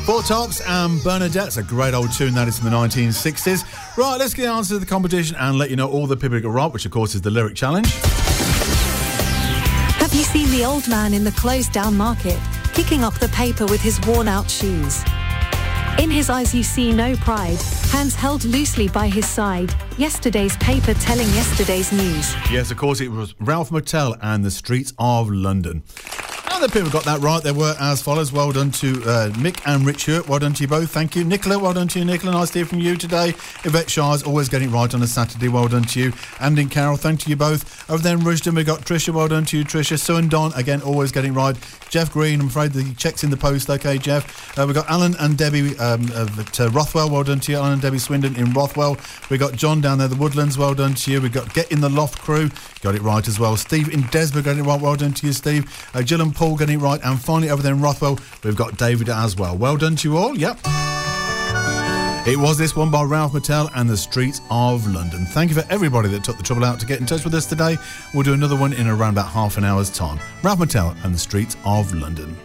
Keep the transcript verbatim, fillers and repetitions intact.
Four Tops and Bernadette's a great old tune that is from the nineteen sixties. Right, let's get the answer to the competition and let you know all the people got right, which of course is the lyric challenge. Have you seen the old man in the closed down market, kicking up the paper with his worn out shoes? In his eyes you see no pride, hands held loosely by his side, yesterday's paper telling yesterday's news. Yes, of course, it was Ralph McTell and the Streets of London. And the people got that right. They were as follows. Well done to uh, Mick and Rich Hewitt. Well done to you both. Thank you. Nicola, well done to you, Nicola. Nice to hear from you today. Yvette Shah's always getting it right on a Saturday. Well done to you. Andy and Carol, thank you both. Over there in Rushdon, we got Tricia. Well done to you, Tricia. Sue and Don, again, always getting it right. Jeff Green, I'm afraid the check's in the post. Okay, Jeff. Uh, we got Alan and Debbie um, at uh, Rothwell. Well done to you. Alan and Debbie Swindon in Rothwell. We got John down there, the Woodlands. Well done to you. We got Get in the Loft crew. Got it right as well. Steve in Desborough got it right. Well done to you, Steve. Uh, Jill and Paul getting it right. And finally, over there in Rothwell, we've got David as well. Well done to you all. Yep. It was this one by Ralph McTell and the Streets of London. Thank you for everybody that took the trouble out to get in touch with us today. We'll do another one in around about half an hour's time. Ralph McTell and the Streets of London.